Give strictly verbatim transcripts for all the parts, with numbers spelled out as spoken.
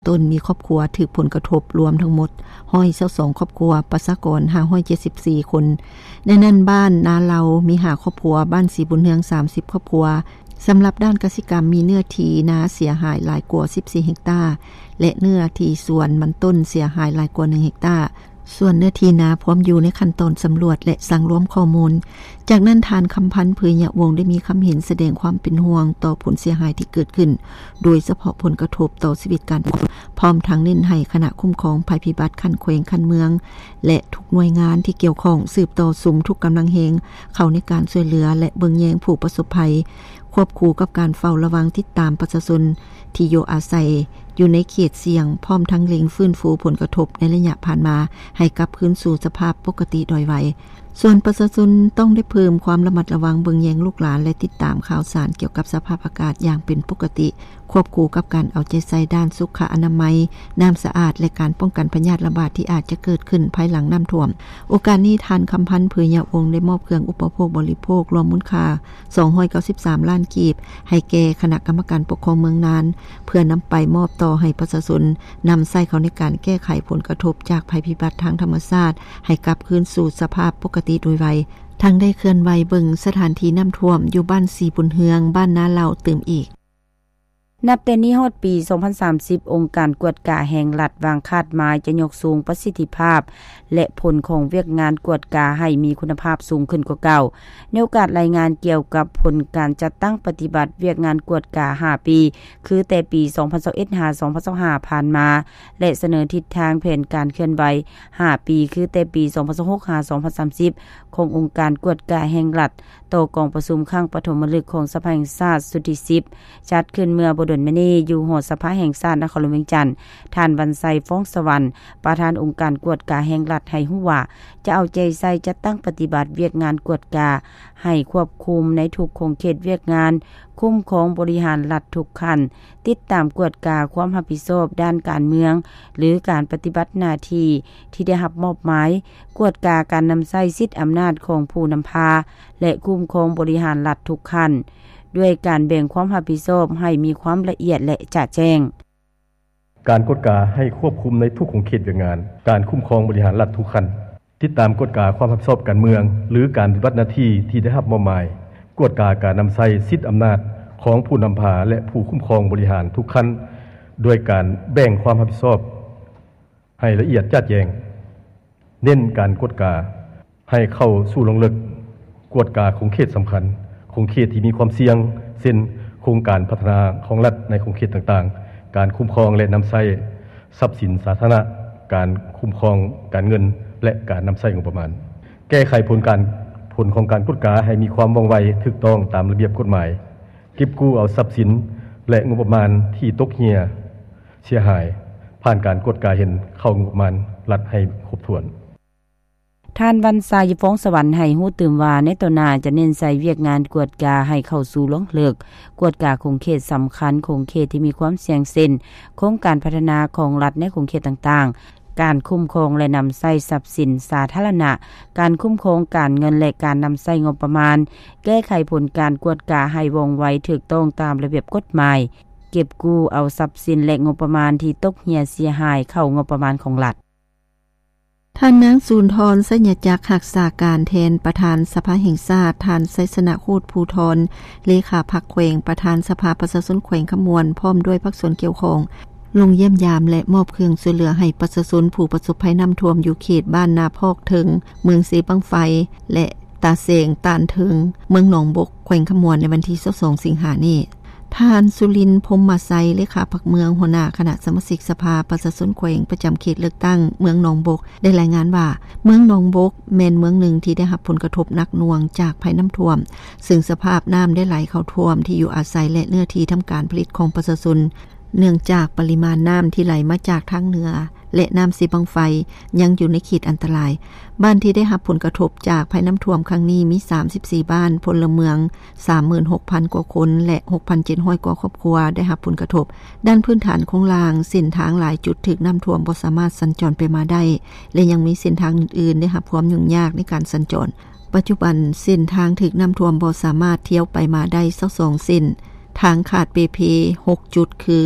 ต้นมีครอบครัวถูกผลกระทบรวมทั้งหมดหนึ่งร้อยยี่สิบสองครอบครัวประชากรห้าร้อยเจ็ดสิบสี่คนในนั้นบ้านนาเลามีห้าครอบครัวบ้านสีบุญเฮืองสามสิบครอบครัวสำหรับด้านกสิกรรมมีเนื้อที่นาเสียหายหลายกว่าสิบสี่เฮกตาร์และเนื้อที่สวนมันต้นเสียหายหลายกว่าหนึ่งเฮกตาร์ส่วนเนื้อที่นาพร้อมอยู่ในขั้นตอนสำรวจและสั่งรวมข้อมูลจากนั้นทานคำพันธ์เผยยวงได้มีคำเห็นแสดงความเป็นห่วงต่อผลเสียหายที่เกิดขึ้นโดยเฉพาะผลกระทบต่อชีวิตการพร้อมทั้งเน้นให้คณะคุ้มครองภัยพิบัติขั้นแขวงขั้นเมืองและทุกหน่วยงานที่เกี่ยวข้องสืบต่อสุมทุกกำลังแหงเข้าในการช่วยเหลือและเบิ่งแยงผู้ประสบภัยควบคู่กับการเฝ้าระวังติดตามประชาชนที่อยู่อาศัยอยู่ในเขตเสี่ยงพร้อมทั้งเล็งฟื้นฟูผลกระทบในระยะผ่านมาให้กลับคืนสู่สภาพปกติโดยไวส่วนประชาชนต้องได้เพิ่มความระมัดระวังเบิ่งแยงลูกหลานและติดตามข่าวสารเกี่ยวกับสภาพอากาศอย่างเป็นปกติควบคู่กับการเอาใจใส่ด้านสุขอนามัยน้ำสะอาดและการป้องกันพยาธิระบาดที่อาจจะเกิดขึ้นภายหลังน้ำท่วมโอกาสนี้ทานคำพันธ์เผยยวงได้มอบเครื่องอุปโภคบริโภครวมมูลค่าสองร้อยเก้าสิบสามล้านกีบให้แก่คณะกรรมการปกครองเมืองนานเพื่อนำไปมอบต่อให้ประชาชนนำใช้เขาในการแก้ไขผลกระทบจากภัยพิบัติทางธรรมชาติให้กลับคืนสู่สภาพปกติโดยไวทั้งได้เคลื่อนไหวเบิ่งสถานที่น้ำท่วมอยู่บ้านสีบุญเฮืองบ้านนาเหล่าตื่มอีกนับแต่นี้ฮอดปีสองพันสามสิบองค์การกวดกาแห่งรัฐวางคาดหมายจะยกสูงประสิทธิภาพและผลของเวียกงานกวดกาให้มีคุณภาพสูงขึ้นกว่าเก่าในโอกาสรายงานเกี่ยวกับผลการจัดตั้งปฏิบัติเวียกงานกวดกาห้าปีคือแต่ปีสองพันยี่สิบเอ็ดถึงสองพันยี่สิบห้าผ่านมาและเสนอทิศทางแผนการเคลื่อนไหวห้าปีคือแต่ปีสองพันยี่สิบหกถึงสองพันสามสิบขององค์การกวดกาแห่งรัฐต่อกองประชุมครั้งปฐมฤกษ์ของสภาแห่งชาติสุดที่สิบจัดขึ้นเมื่อบ่ดนมานี้อยู่หอสภาแห่งชาตินครหลวงเวียงจันทน์ท่านบรรไซฟ้องสวรรค์ประธานองค์การกวดกาแห่งรัฐให้ฮู้ว่าจะเอาใจใส่จัดตั้งปฏิบัติเวียกงานกวดกาให้ควบคุมในทุกโครงเขตเวียกงานคุ้มครองบริหารรัฐทุกขั้นติดตามกวดกาความรับผิดชอบด้านการเมืองหรือการปฏิบัติหน้าที่ที่ได้รับมอบหมายกวดกาการนำใช้สิทธิอำนาจของผู้นำพาและคุ้มครองบริหารรัฐทุกขั้นด้วยการแบ่งความรับผิดชอบให้มีความละเอียดและจะแจ้งการกฎกาให้ควบคุมในทุกของเขตเวียกงานการคุ้มครองบริหารรัฐทุกขั้นติดตามกฎกาความรับผิดชอบการเมืองหรือการปฏิบัติหน้าที่ที่ได้รับมอบหมายกฎกาการนำใช้สิทธิอำนาจของผู้นำพาและผู้คุ้มครองบริหารทุกขั้นด้วยการแบ่งความรับผิดชอบให้ละเอียดชัดแจ้งเน้นการกฎกาให้เข้าสู่ลงลึกกฎกาของเขตสำคัญของเขตที่มีความเสี่ยงเช่นโครงการพัฒนาของรัฐในโครงเขตต่างๆการคุ้มครองและนำใช้ทรัพย์สินสาธารณะการคุ้มครองการเงินและการนำใช้งบประมาณแก้ไขผลการผลของการกฎกาให้มีความว่องไวถูกต้องตามระเบียบกฎหมายเก็บกู้เอาทรัพย์สินและงบประมาณที่ตกเหี่ยเสียหายผ่านการกฎกาเห็นเข้างบประมาณรัฐให้ครบถ้วนท่านวันทรายฟ้องสวรรค์ให้ฮู้ตื่มว่าในต่อหน้าจะเน้นใส่เวียกงานกวดกาให้เข้าสู่ล้องเลิกกวดกาของเขตสำคัญของเขตที่มีความเสี่ยงเส้นโครงการพัฒนาของรัฐในของเขตต่างๆการคุ้มครองและนำใช้ทรัพย์สินสาธารณะการคุ้มครองการเงินและการนำใช้งบประมาณแก้ไขผลการกวดกาให้ว่องไวถูกต้องตามระเบียบกฎหมายเก็บกู้เอาทรัพย์สินและงบประมาณที่ตกเหี่ยเสียหายเข้างบประมาณของรัฐท่านนางสูนทรสัญญจักรรักษาการแทนประธานสภาแห่งชาติท่านไสสนะโคตรภูธรเลขาพรรคแขวงประธานสภาประชาชนแขวงขมวนพร้อมด้วยภาคส่วนเกี่ยวข้องลงเยี่ยมยามและมอบเครื่องช่วยเหลือให้ประชาชนผู้ประสบภัยน้ำท่วมอยู่เขตบ้านนาพอกถึงเมืองสีบังไฟและตาเสงตานถึงเมืองหนองบกแขวงขมวนในวันที่ยี่สิบสองสิงหาคมนี้ท่านสุรินทร์พรหมมาไซเลขาพรรคเมืองหัวหน้าคณะสมาชิกสภาประชาชนแขวงประจำเขตเลือกตั้งเมืองหนองบกได้รายงานว่าเมืองหนองบกแม่นเมืองหนึ่งที่ได้รับผลกระทบหนักหน่วงจากภัยน้ำท่วมซึ่งสภาพน้ำได้ไหลเข้าท่วมที่อยู่อาศัยและเนื้อที่ทำการผลิตของประชาชนเนื่องจากปริมาณน้ำที่ไหลมาจากทางเหนือและน้ำสีบังไฟยังอยู่ในเขตอันตรายบ้านที่ได้รับผลกระทบจากภัยน้ำท่วมครั้งนี้มีสามสิบสี่บ้านพลเมือง สามหมื่นหกพัน กว่าคนและ หกพันเจ็ดร้อย กว่าครอบครัวได้รับผลกระทบด้านพื้นฐานโครงสร้างเส้นทางหลายจุดถูกน้ำท่วมบ่สามารถสัญจรไปมาได้และยังมีเส้นทางอื่นๆได้รับความยุ่งยากในการสัญจรปัจจุบันเส้นทางถูกน้ำท่วมบ่สามารถเที่ยวไปมาได้สักสองเส้นทางขาด พี พี หกจุดคือ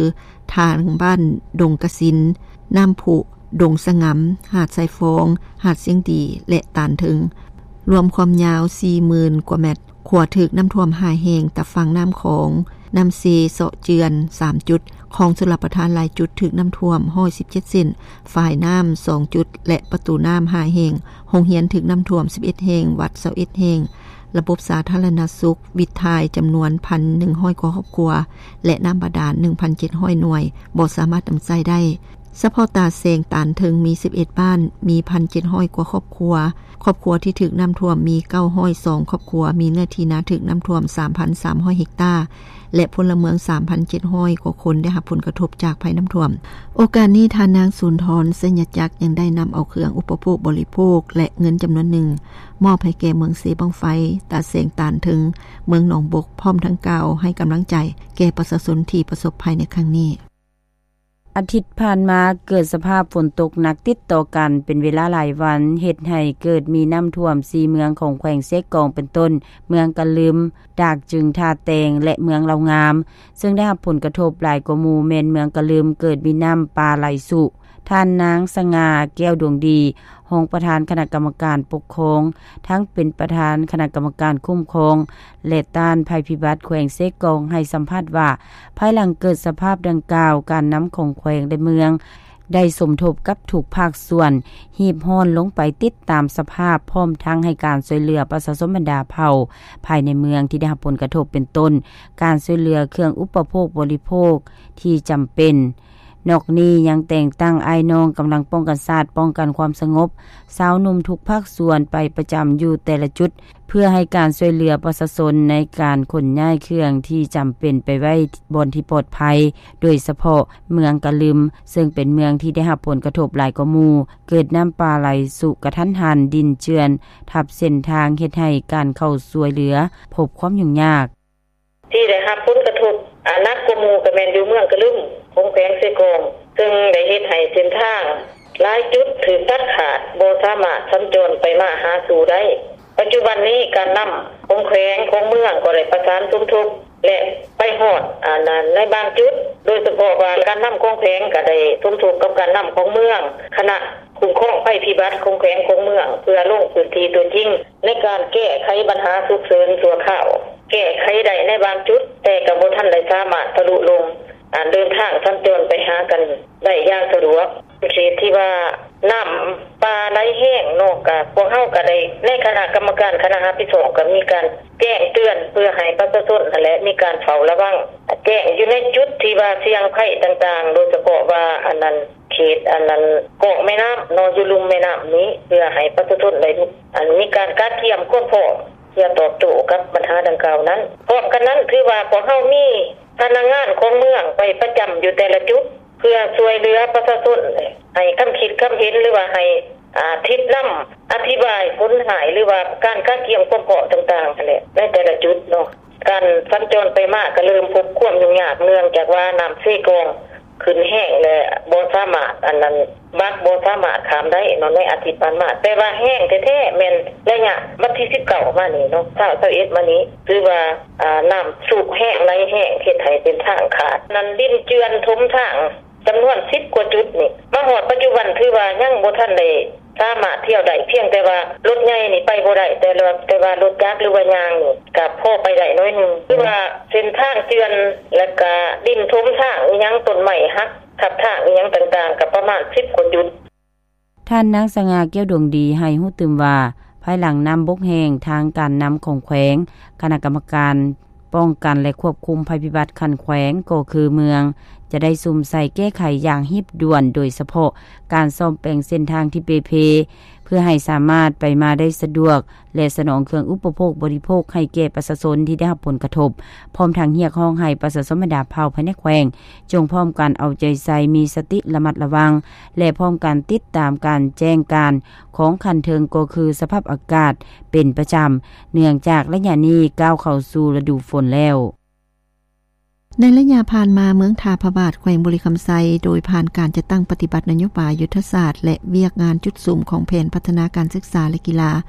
ทางบ้านดงกสินน้ำผุดงสงำหาดไซฟองหาดเสียงดีและตานถึงรวมความยาว สี่หมื่น กว่าเมตรขวถึกน้ำท่วมหายแห่งแต่ฝั่งน้ำของน้ำเซเสาะเจือนสามจุดของชลประทานหลายจุดถึกน้ำท่วมห้อยสิบเจ็ดเซนฝ่ายน้ำสองจุดและประตูน้ำหายแห่งโรงเรียนถึกน้ำท่วมสิบเอ็ดแห่งวัดยี่สิบเอ็ดแห่งระบบสาธารณสุขวิทายจำนวน หนึ่งพันหนึ่งร้อย กว่าครอบครัวและน้ำบาดาล หนึ่งพันเจ็ดร้อย หน่วยบ่สามารถนำใช้ได้เฉพาะตาเซงตานถึงมีสิบเอ็ดบ้านมี หนึ่งพันเจ็ดร้อย กว่าครอบครัวครอบครัวที่ถึกน้ำท่วมมีเก้าร้อยสองครอบครัวมีเนื้อที่นาถึกน้ำท่วม สามพันสามร้อย เฮกตาร์และพลเมือง สามพันเจ็ดร้อย กว่าคนได้รับผลกระทบจากภัยน้ำท่วมโอกาสนี้ทานนางสุนทรเสัญญจักรยังได้นำเอาเครื่องอุปโภคบริโภคและเงินจำนวนหนึ่งมอบให้แก่เมืองเสบังไฟตาเสงตานถึงเมืองหนองบกพร้อมทั้งกล่าวให้กำลังใจแก่ประชาชนที่ประสบภัยในครั้งนี้อาทิตย์ผ่านมาเกิดสภาพฝนตกหนักติดต่อกันเป็นเวลาหลายวันเฮ็ดให้เกิดมีน้ำท่วมสี่เมืองของแขวงเซกองเป็นต้นเมืองกะลืมดากจึงทาแตงและเมืองเหล่างามซึ่งได้รับผลกระทบหลายกว่าหมู่แม่นเมืองกะลืมเกิดมีน้ำปลาไหลสุท่านนางสง่าแก้วดวงดีรองประธานคณะกรรมการปกครองทั้งเป็นประธานคณะกรรมการคุ้มครองและต้านภัยพิบัติแขวงเซกองให้สัมภาษณ์ว่าภายหลังเกิดสภาพดังกล่าวการนำของแขวงและเมืองได้สมทบกับถูกภาคส่วนหีบห้อนลงไปติดตามสภาพพร้อมทั้งให้การช่วยเหลือประชาชนบรรดาเผ่าภายในเมืองที่ได้รับผลกระทบเป็นต้นการช่วยเหลือเครื่องอุปโภคบริโภคที่จำเป็นนอกนี้ยังแต่งตั้งไอ้น้องกำลังป้องกันศาสตร์ป้องกันความสงบสาวหนุ่มทุกภาคส่วนไปประจำอยู่แต่ละจุดเพื่อให้การช่วยเหลือประชาชนในการขนย้ายเครื่องที่จำเป็นไปไว้บนที่ปลอดภัยโดยเฉพาะเมืองกะลืมซึ่งเป็นเมืองที่ได้รับผลกระทบหลายกว่าหมู่เกิดน้ำป่าไหลสุกระทันหันดินเจือนทับเส้นทางเฮ็ดให้การเข้าช่วยเหลือพบความยุ่งยากที่ได้รับผลกระทบอานักกว่าหมู่ก็แม่นอยู่เมืองกะลืมของแขวงเซกองซึ่งได้เฮ็ดให้เส้นทางหลายจุดถูกตัดขาดบ่สามารถสัญจรไปมาหาสู่ได้ปัจจุบันนี้การนำของแขวงของเมืองก็ได้ประสานสมทบและไปฮอดอ่านั้นในบางจุดโดยเฉพาะว่าการนำของแขวงก็ได้สมทบกับการนำของเมืองคณะคุ้มครองภัยพิบัติของแขวงของเมืองเพื่อลงพื้นที่ตัวจริงในการแก้ไขปัญหาฉุกเฉินชั่วคราวแก้ไขได้ในบางจุดแต่ก็บ่ทันได้สามารถทะลุลงเดินทางสัญจรไปหากันได้อย่างสะดวกเขตที่ว่าน้ำปลาไหลแห้งเนาะก็พวกเฮาก็ได้ในคณะกรรมการคณะรับผิดชอบก็มีการแจ้งเตือนเพื่อให้ประชาชนนั่นแหละมีการเฝ้าระวังแจ้งอยู่ในจุดที่ว่าเสี่ยงภัยต่างๆโดยเฉพาะว่าอันนั้นเขตอันนั้นกอกแม่น้ำนอนอยู่ลุ่มแม่น้ำนี้เพื่อให้ประชาชนได้อันมีการการเตรียมความพร้อมเพื่อตอบโต้กับปัญหาดังกล่าวนั้นพร้อมกันนั้นคือว่าพวกเฮามีพนักงานของเมืองไปประจำอยู่แต่ละจุดเพื่อช่วยเหลือประชาชนให้คำคิดคำเห็นหรือว่าให้อ่าทิศนำอธิบายผลหายหรือว่าการการเกี่ยมความพร้อมต่างๆนั่นแหละในแต่ละจุดเนาะการสัญจรไปมาก็เริ่มพบความยุ่งยากเนื่องจากว่าน้ำเซกองขึ้นแห้งและบ่สามารถอันนั้นบักบ่สามารถข้ามได้เนาะในอาทิตย์ผ่านมาแต่ว่าแห้งแท้ๆแม่นระยะวันที่สิบเก้ามานี่เนาะเช้ายี่สิบเอ็ดมานี้คือว่าอ่าน้ำสูบแห้งไหลแห้งเฮ็ดให้เป็นทางขาดนั้นดินเจือนถมทางจำนวนสิบกว่าจุดนี่มาฮอดปัจจุบันคือว่ายังบ่ทันได้สามารถเที่ยวได้เพียงแต่ว่ารถใหญ่นี่ไปบ่ได้แต่ว่าแต่ว่ารถจักรหรือว่ายางนี่ก็พอไปได้น้อยนึงคือว่าเส้นทางเจือนแล้วก็ดินถมทางอีหยังต้นไม้หักทับทางอีหยังต่างๆก็ประมาณสิบกว่าจุดท่านนางสง่าแก้วดวงดีให้ฮู้ตื่มว่าภายหลังน้ำบกแห้งทางการนำของแขวงคณะกรรมการป้องกันและควบคุมภัยพิบัติคันแขวงก็คือเมืองจะได้ซุ่มใส่แก้ไขอย่างหีบด่วนโดยเฉพาะการซ่อมแปลงเส้นทางที่เปเพเพื่อให้สามารถไปมาได้สะดวกและสนองเครื่องอุปโภคบริโภคให้แก่ประชาชนที่ได้รับผลกระทบพร้อมทั้งเรียกร้องให้ประชาชนบรรดาเผ่าภายในแขวงจงพร้อมกันเอาใจใส่มีสติระมัดระวังและพร้อมกันติดตามการแจ้งการของคันเทิงก็คือสภาพอากาศเป็นประจำเนื่องจากระยะนี้ก้าวเข้าสู่ฤดูฝนแล้วในระยะผ่านมาเมืองทาพระบาทแขวงบุรีคำไซโดยผ่านการจะตั้งปฏิบัตินโยบายยุทธศาสตร์และเวียกงานจุดสูงของแผนพัฒนาการศึกษาและกีฬา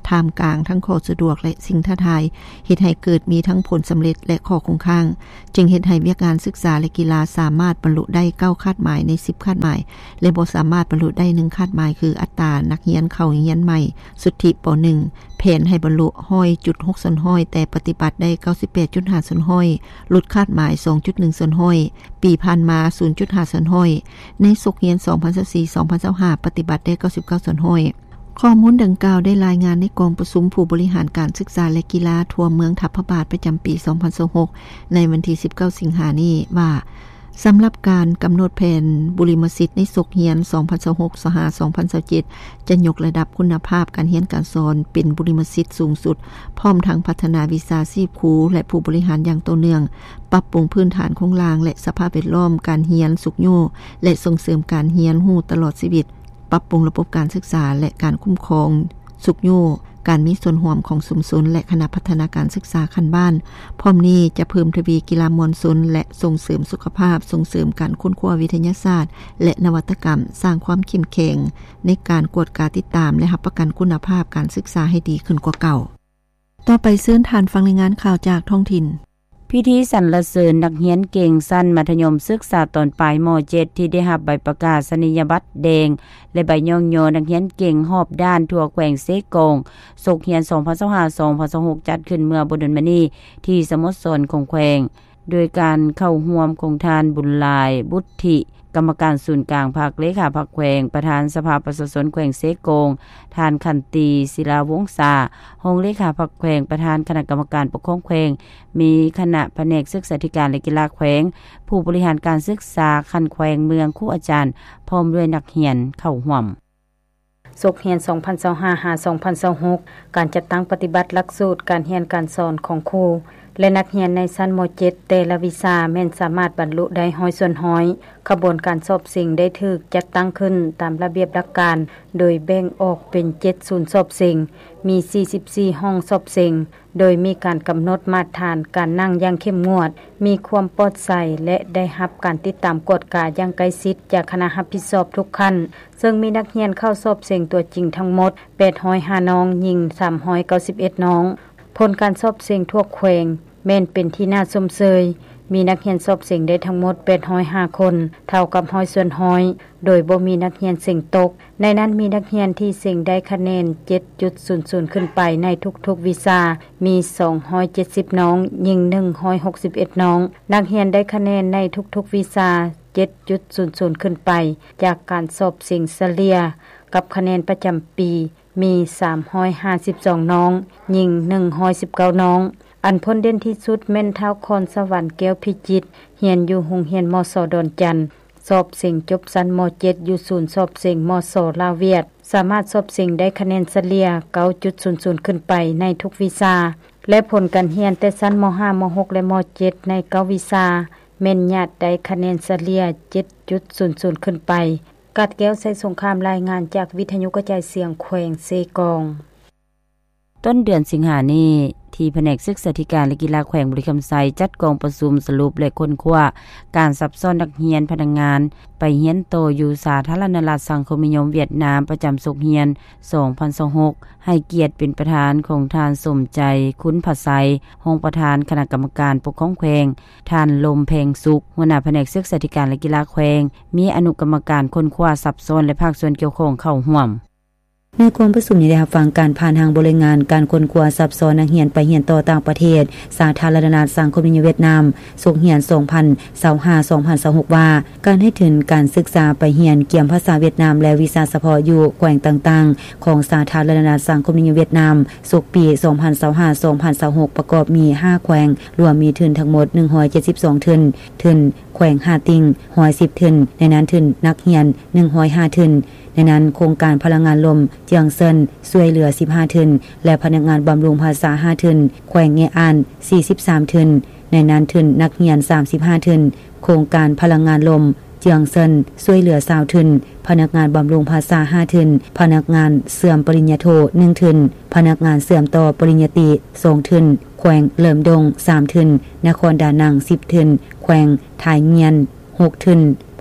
ท่ามกลางทั้งข้อสะดวกและสิ่งท้าทายเฮ็ดให้เกิดมีทั้งผลสําเร็จและข้อคงค้างจึงเฮ็ดให้วิทยาการศึกษาและกีฬาสามารถบรรลุได้เก้าคาดหมายในสิบคาดหมายและบ่สามารถบรรลุได้หนึ่งคาดหมายคืออัตรานักเรียนเข้าเรียนใหม่สุทธิป หนึ่ง แผนให้บรรลุ หนึ่งร้อยจุดหก ส่วนห้อยแต่ปฏิบัติได้ เก้าสิบแปดจุดห้า ส่วนห้อยลดคาดหมาย สองจุดหนึ่ง ส่วนห้อยปีผ่านมา ศูนย์จุดห้า ส่วนห้อยในศุกร์เรียน สองพันยี่สิบสี่ สองพันยี่สิบห้า ปฏิบัติได้ เก้าสิบเก้า ส่วนห้อยข้อมูลดังกล่าวได้รายงานในกองประชุมผู้บริหารการศึกษาและกีฬาทั่วเมืองทัพพระบาทประจําปี สองพันยี่สิบหก ในวันที่ สิบเก้า สิงหาคมนี้ว่าสําหรับการกําหนดแผนบุริมสิทธิ์ในศุกร์เรียน สองพันยี่สิบหก สองพันยี่สิบเจ็ด จะยกระดับคุณภาพการเรียนการสอนเป็นบุริมสิทธิ์สูงสุดพร้อมทั้งพัฒนาวิชาชีพครูและผู้บริหารอย่างต่อเนื่องปรับปรุงพื้นฐานโครงสร้างและสภาพแวดล้อมการเรียนสุขอยู่และส่งเสริมการเรียนรู้ตลอดชีวิตปรับปรุงระบบการศึกษาและการคุ้มครองสุขอยู่การมีส่วนร่วมของชุมชนและคณะพัฒนาการศึกษาขั้นบ้านพร้อมนี้จะเพิ่มทวีกีฬามวลชนและส่งเสริมสุขภาพส่งเสริมการค้นคว้าวิทยาศาสตร์และนวัตกรรมสร้างความเข้มแข็งในการกวดกาติดตามและรับประกันคุณภาพการศึกษาให้ดีขึ้นกว่าเก่าต่อไปเชิญทานฟังรายงานข่าวจากท้องถิ่นพิธีสรรเสริญนักเรียนเก่งสั้นมัธยมศึกษาตอนปลายม.เจ็ด ที่ได้รับใบประกาศนียบัตรแดงและใบย่องยอนักเรียนเก่งรอบด้านทั่วแขวงเซกงศุกร์เรียน สองพันยี่สิบห้า สองพันยี่สิบหก จัดขึ้นเมื่อบ่ดนมานี้ที่สโมสรของแขวงโดยการเข้าร่วมของทานบุญหลายบุตถิกรรมการศูนย์กลางภาคเลขาภาคแขวงประธานสภาประชาชนแขวงเซกงทานคันตีศิลาวงศารองเลขาภาคแขวงประธานคณะกรรมการปกครองแขวงมีคณะแผนกศึกษาธิการและกีฬาแขวงผู้บริหารการศึกษาคันแขวงเมืองครูอาจารย์พร้อมด้วยนักเรียนเข้าร่วมศุกร์เรียน สองพันยี่สิบห้า สองพันยี่สิบหก การจัดตั้งปฏิบัติหลักสูตรการเรียนการสอนของครูและนักเรียนในชั้นม.เจ็ด แต่ละวิชาแม่นสามารถบรรลุได้ร้อยส่วนร้อยขบวนการสอบสิ่งได้ถูกจัดตั้งขึ้นตามระเบียบหลักการโดยแบ่งออกเป็นเจ็ดศูนย์สอบสิ่งมีสี่สิบสี่ห้องสอบสิ่งโดยมีการกำหนดมาตรฐานการนั่งอย่างเข้มงวดมีความปลอดภัยและได้รับการติดตามกฎกาอย่างใกล้ชิดจากคณะรับผิดชอบทุกขั้นซึ่งมีนักเรียนเข้าสอบสิ่งตัวจริงทั้งหมดแปดร้อยห้าน้องหญิงสามร้อยเก้าสิบเอ็ดน้องผลการสอบสิ่งทั่วแขวงแม่นเป็นที่น่าชมเชยมีนักเรียนสอบเสียงได้ทั้งหมดแปดร้อยห้าคนเท่ากับร้อยส่วนร้อยโดยบ่มีนักเรียนเสียงตกในนั้นมีนักเรียนที่เสียงได้คะแนน เจ็ดจุดศูนย์ศูนย์ ขึ้นไปในทุกๆวิชามีสองร้อยเจ็ดสิบน้องหญิงหนึ่งร้อยหกสิบเอ็ดน้องนักเรียนได้คะแนนในทุกๆวิชา เจ็ดจุดศูนย์ศูนย์ ขึ้นไปจากการสอบเสียงเฉลี่ยกับคะแนนประจำปีมีสามร้อยห้าสิบสองน้องหญิงหนึ่งร้อยสิบเก้าน้องอันพ้นเด่นที่สุดแม่นเท้าคอนสวรรค์แก้วพิจิตรเรียนอยู่โรงเรียนมสดอนจันทร์สอบเสียงจบชั้นม.เจ็ด อยู่ศูนย์สอบเสียงมสลาวเวียดสามารถสอบเสียงได้คะแนนเฉลี่ย เก้าจุดศูนย์ศูนย์ ขึ้นไปในทุกวิชาและผลการเรียนแต่ชั้นม.ห้า ม.หก และม.เจ็ด ในเก้าวิชาแม่นญาติได้คะแนนเฉลี่ย เจ็ดจุดศูนย์ศูนย์ ขึ้นไปกัดแก้วใส่สงครามรายงานจากวิทยุกระจายเสียงแขวงเซกองต้นเดือนสิงหาคมนี้ที่แผนกศึกษาธิการและกีฬาแขวงบุรีรัมย์ไซจัดกองประชุมสรุปและค้นคว้าการซับซ้อนนักเรียนพนักงานไปเรียนโตอยู่สาธารณรัฐสังคมนิยมเวียดนามประจำศุกร์เรียน สองพันยี่สิบหก ให้เกียรติเป็นประธานของทานสมใจคุณภัสไสรองประธานคณะกรรมการปกครองแขวงท่านลมแพงสุขหัวหน้าแผนกศึกษาธิการและกีฬาแขวงมีอนุกรรมการค้นคว้าซับซ้อนและภาคส่วนเกี่ยวข้องเข้าร่วมในความประสุมนี้ได้รับฟังการผ่านทางบริงานการค้นคว้าซับซ้อนนักเรียนไปเรียนต่อต่างประเทศสาธารณรัฐสังคมนิยมเวียดนามศุกร์เรียน สองพันยี่สิบห้า สองพันยี่สิบหก ว่าการให้ถึงการศึกษาไปเรียนเกี่ยวภาษาเวียดนามและวิชาเฉพาะอยู่แขวงต่างๆของสาธารณรัฐสังคมนิยมเวียดนามศุกร์ปี สองพันยี่สิบห้า สองพันยี่สิบหก ประกอบมีห้าแขวงรวมมีทุนทั้งหมดหนึ่งร้อยเจ็ดสิบสองทุนทุนแขวงฮาติงหนึ่งร้อยสิบทุนในนั้นทุนนักเรียนหนึ่งร้อยห้าทุนในนั้นโครงการพลังงานลมเจียงเซินช่วยเหลือสิบห้าทุนและพนักงานบำรุงภาษาห้าทุนแขวงเงอานสี่สิบสามทุนในนั้นทุนนักเรียนสามสิบห้าทุนโครงการพลังงานลมเจียงเซินช่วยเหลือยี่สิบทุนพนักงานบำรุงภาษาห้าทุนพนักงานเสื่อมปริญญาโทหนึ่งทุนพนักงานเสื่อมต่อปริญญาตรีสองทุนแขวงเหลิมดงสามทุนนครดานังสิบทุนแขวงถ่ายเงียนหกทุนโพ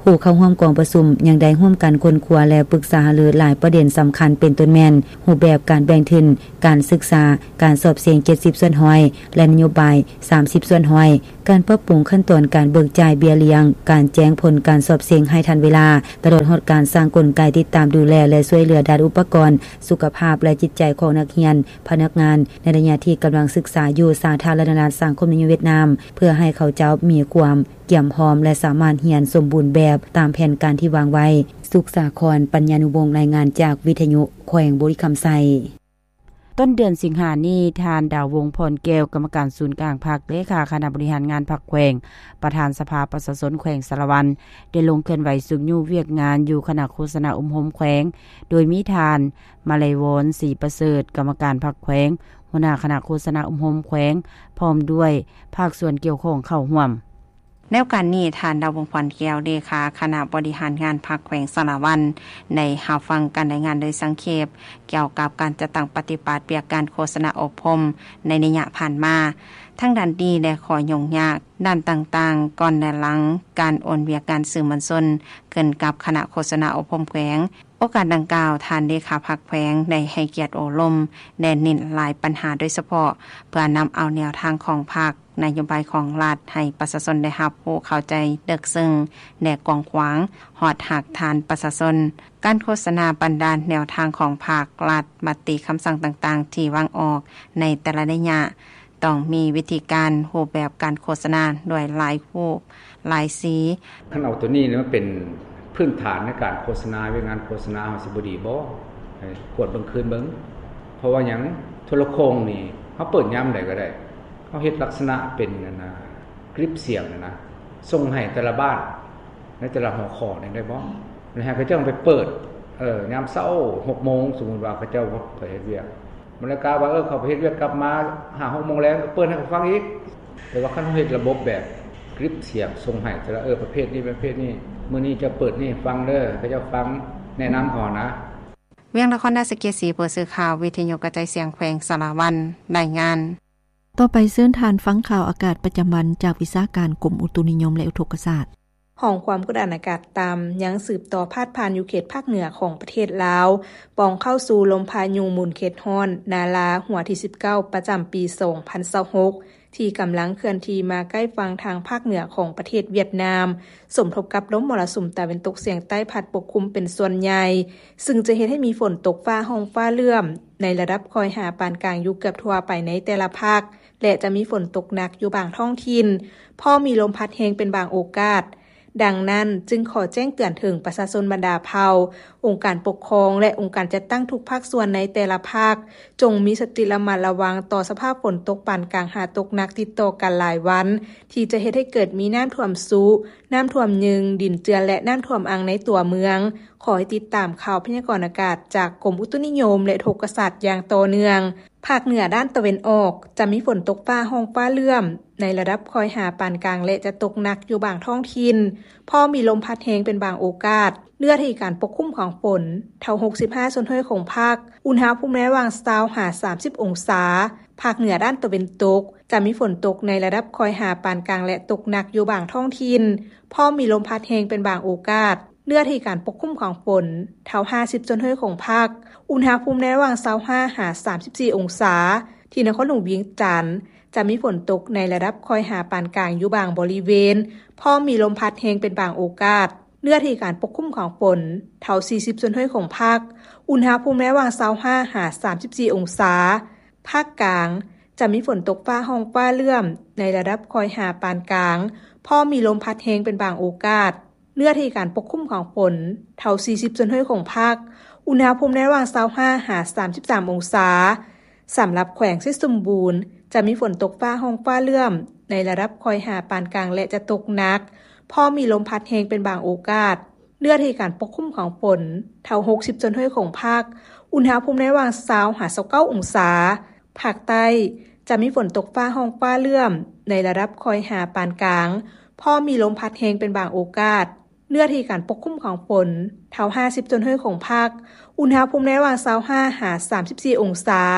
ผู้เข้าร่วมกองประชุมยังได้ร่วมกันค้นคว้าและปรึกษาหารือหลายประเด็นสําคัญเป็นต้นแม่นรูปแบบการแบ่งทุนการศึกษาการสอบเสียงเจ็ดสิบส่วนร้อยและนโยบายสามสิบส่วนร้อยการปรับปรุงขั้นตอนการเบิกจ่ายเบี้ยเลี้ยงการแจ้งผลการสอบเสียงให้ทันเวลาตลอดฮอดการสร้างกลไกติดตามดูแลและช่วยเหลือด้านอุปกรณ์สุขภาพและจิตใจของนักเรียนพนักงานในระยะที่กําลังศึกษาอยู่สาธารณรัฐสังคมนิยมเวียดนามเพื่อให้เขาเจ้ามีความเกี่ยมพร้อมและสามารถเรียนสมบูรณ์แบบตามแผนการที่วางไว้สุขสาครปัญญานุวงศ์รายงานจากวิทยุแขวงบุรีคำไซต้นเดือนสิงหาคมนี้ทานดาววงพรแก้วกรรมการศูนย์กลางภาคเลขาคณะบริหารงานภาคแขวงประธานสภาประชาชนแขวงสารวันได้ลงเคลื่อนไหวสุขยู่เวียกงานอยู่คณะโฆษณาอุ้มหมแขวงโดยมีทานมาลัยวรศรีประเสริฐกรรมการภาคแขวงหัวหน้าคณะโฆษณาอุ้มหมแขวงพร้อมด้วยภาคส่วนเกี่ยวข้องเข้าร่วมแนวการนี้ทานดาววงพรแก้วเลขาคณะบริหารงานภาคแขวงสารวันในหาฟังการรายงานโดยสังเขปเกี่ยวกับการจัดตั้งปฏิบัติเปียกการโฆษณาอบรมในระยะผ่านมาทั้งด้านดีและขอยุ่งยากด้านต่างๆก่อนและหลังการโอนเวียกการสื่อมวลชนขึ้นกับคณะโฆษณาอบรมแขวงโอกาสดังกล่าวทานเลขาภาคแขวงได้ให้เกียรติโอลมและเน้นหลายปัญหาโดยเฉพาะเพื่อนำเอาแนวทางของภาคนโยบายของรัฐให้ประชาชนได้รับรู้เข้าใจดึกซึ้งและกว้างขวางฮอดหักทานประชาชนการโฆษณาบันดาลแนวทางของภาครัฐมติคำสั่งต่างๆที่วางออกในแต่ละระยะต้องมีวิธีการรูปแบบการโฆษณาด้วยหลายรูปหลายสีคันเอาตัวนี้มันเป็นพื้นฐานในการโฆษณาเรื่องงานโฆษณาเฮาสิบ่ดีบ่ให้กวดเบิ่งคืนเบิ่งเพราะว่าหยังโทรโคงนี่เฮาเปิดยามใดก็ได้เฮาเฮ็ดลักษณะเป็นนั่นน่ะคลิปเสียงนั่นนะส่งให้แต่ละบ้านในแต่ละหัวข้อนี่ได้บ่แล้วให้เขาเจ้าไปเปิดเอ่อยามเช้า หกโมงสมมุติว่าเขาเจ้าไปเฮ็ดเวียกมันแล้วกะว่าเออเขาไปเฮ็ดเวียกกลับมา ห้าหกโมงแล้วก็เปิดให้เขาฟังอีกแต่ว่าคันเฮ็ดระบบแบบคลิปเสียงส่งให้แต่ละเออประเภทนี้ประเภทนี้มื้อนี้จะเปิดนี่ฟังเด้อเขาจะฟังแนะนำก่อนนะเวียงนครราชเกษีผู้สื่อข่าววิทยุกระจายเสียงแขวงสารวันรายงานต่อไปเชิญทานฟังข่าวอากาศประจำวันจากวิชาการกรมอุตุนิยมและอุทกศาสตร์ห้องความกดอากาศต่ำยังสืบต่อพาดผ่านอยู่เขตภาคเหนือของประเทศลาวปองเข้าสู่ลมพายุหมุนเขตฮ้อนนาลาหัวที่สิบเก้าประจำปีสองพันยี่สิบหกที่กำลังเคลื่อนที่มาใกล้ฝั่งทางภาคเหนือของประเทศเวียดนามสมทบกับลมมรสุมตะวันตกเฉียงใต้พัดปกคลุมเป็นส่วนใหญ่ซึ่งจะเฮ็ดให้มีฝนตกฟ้าห้องฟ้าเลื่อมในระดับคอยหาปานกลางอยู่เกือบทั่วไปในแต่ละภาคและจะมีฝนตกหนักอยู่บางท้องถิ่นพอมีลมพัดแรงเป็นบางโอกาสดังนั้นจึงขอแจ้งเตือนถึงประชาชนบรรดาเผ่าองค์การปกครองและองค์การจัดตั้งทุกภาคส่วนในแต่ละภาคจงมีสติระมัดระวังต่อสภาพฝนตกปานกลางหาตกหนักติดต่อกันหลายวันที่จะเฮ็ดให้เกิดมีน้ำท่วมสูงน้ำท่วมยึงดินเจือนและน้ำท่วมอังในตัวเมืองขอให้ติดตามข่าวพยากรณ์อากาศจากกรมอุตุนิยมและโทกศาสตร์อย่างต่อเนื่องภาคเหนือด้านตะวันออกจะมีฝนตกฟ้าห้องฟ้าเลื่อมในระดับคอยหาปานกลางและจะตกหนักอยู่บางท้องถิ่นพอมีลมพัดแรงเป็นบางโอกาสเนื้อที่การปกคลุมของฝนเท่าหกสิบห้าส่วนห้วยของภาคอุณหภูมิระหว่างยี่สิบห้าถึงสามสิบองศาภาคเหนือด้านตะวันตกจะมีฝนตกในระดับคอยหาปานกลางและตกหนักอยู่บางท้องถิ่นพอมีลมพัดแรงเป็นบางโอกาสเนื้อที่การปกคลุมของฝนเท่าห้าสิบส่วนห้วยของภาคอุณหภูมิระหว่างยี่สิบห้าถึงสามสิบสี่องศาที่นครหลวงเวียงจันทน์จะมีฝนตกในระดับคอยหาปานกลางอยู่บางบริเวณพอมีลมพัดแรงเป็นบางโอกาสเนื้อที่การปกคลุมของฝนเท่าสี่สิบส่วนห้วยของภาคอุณหภูมิระหว่างยี่สิบห้าถึงสามสิบสี่องศาภาคกลางจะมีฝนตกฟ้าห้องฟ้าเลื่อมในระดับคอยหาปานกลางพอมีลมพัดแรงเป็นบางโอกาสเนื้อที่การปกคลุมของฝนเท่าสี่สิบส่วนห้วยของภาคอุณหภูมิระหว่างยี่สิบห้าถึงสามสิบสามองศาสำหรับแขวงเซสมบูรณ์จะมีฝนตกฟ้าห้องฟ้าเลื่อมในระดับคอยหาปานกลางและจะตกหนักพอมีลมพัดแรงเป็นบางโอกาสเนื้อที่การปกคลุมของฝนเท่าหกสิบส่วนห้วยของภาคอุณหภูมิระหว่างยี่สิบถึงยี่สิบเก้าองศาภาคใต้จะมีฝนตกฟ้าห้องฟ้าเลื่อมในระดับคอยหาปานกลางพอมีลมพัดแรงเป็นบางโอกาสเนื้อที่การปกคลุมของฝนเท่าห้าสิบส่วนห้วยของภาคอุณหภูมิระหว่างยี่สิบห้าถึงสามสิบสี่องศา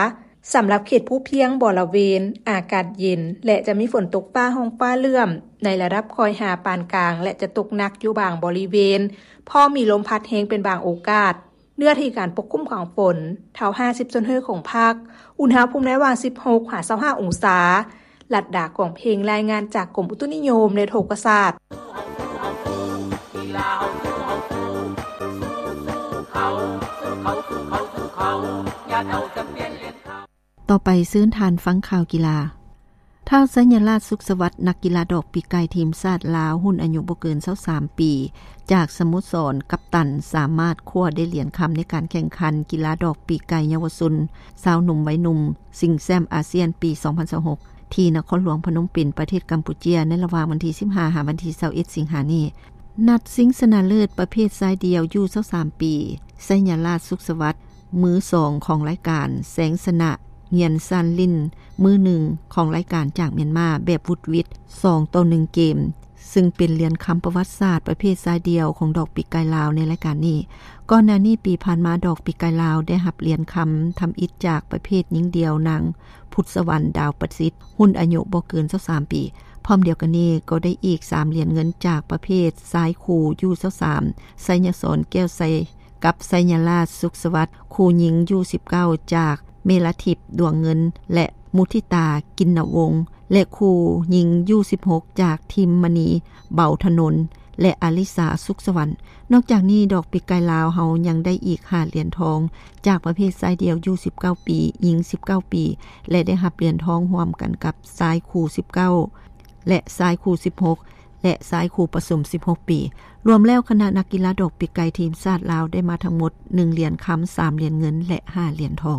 สำหรับเขตภูเพียงบริเวณอากาศเย็นและจะมีฝนตกฟ้าห้องฟ้าเลื่อมในระดับคอยหาปานกลางและจะตกหนักอยู่บางบริเวณพอมีลมพัดแรงเป็นบางโอกาสเนื้อที่การปกคลุมของฝนเท่าห้าสิบส่วนห้าของภาคอุณหภูมิในระหว่างสิบหกถึงยี่สิบห้าองศาลัดดากของเพลงรายงานจากกรมอุตุนิยมและโหราศาสตร์ต่อไปซื้นทานฟังข่าวกีฬาท้าวสัญลักษณ์สุขสวัสดิ์นักกีฬาดอกปีกไก่ทีมชาติลาวหุ่นอายุบ่เกินยี่สิบสามปีจากสโมสรกัปตันสามารถคว้าได้เหรียญคำในการแข่งขันกีฬาดอกปีกไก่เยาวชนสาวหนุ่มวัยหนุ่มชิงแชมป์อาเซียนปีสองพันยี่สิบหกที่นครหลวงพนมเปญประเทศกัมพูเชียในระหว่างวันที่สิบห้าถึงวันที่ยี่สิบเอ็ดสิงหาคมนี้นัดชิงชนะเลิศประเภทชายเดียวอายุยี่สิบสามปีสัญลักษณ์สุขสวัสดิ์มือสองของรายการแสงสนะเงียนซันลินมือหนึ่งของรายการจากเมียนมาแบบวุดวิดสองต่อหนึ่งเกมซึ่งเป็นเหรียญคำประวัติศาสตร์ประเภทชายเดียวของดอกปีกไก่ลาวในรายการนี้ก่อนหน้านี้ปีผ่านมาดอกปีกไก่ลาวได้รับเหรียญคำทำอิฐจากประเภทหญิงเดียวนางพุทธสวรรค์ดาวประสิทธิ์หุ่นอายุบ่เกินยี่สิบสามปีพร้อมเดียวกันนี้ก็ได้อีกสามเหรียญเงินจากประเภทชายคู่ยูยี่สิบสามไสยศรแก้วไสกับไสยราชสุขสวัสดิ์คู่หญิงยูยี่สิบเก้าจากเมลทิพย์ดวงเงินและมุทิตากินนวงศ์และคู่หญิงยูยี่สิบหกจากทิมมณีเบาถนนและอลิสาสุขสวรรค์นอกจากนี้ดอกปีกไก่ลาวเฮายังได้อีกห้าเหรียญทองจากประเภทชายเดียวยูสิบเก้าปีหญิงสิบเก้าปีและได้รับเหรียญทองร่วมกันกับชายคู่สิบเก้าและชายคู่สิบหกและชายคู่ผสมสิบหกปีรวมแล้วคณะนักกีฬาดอกปีกไก่ทีมชาติลาวได้มาทั้งหมดหนึ่งเหรียญคำสามเหรียญเงินและห้าเหรียญทอง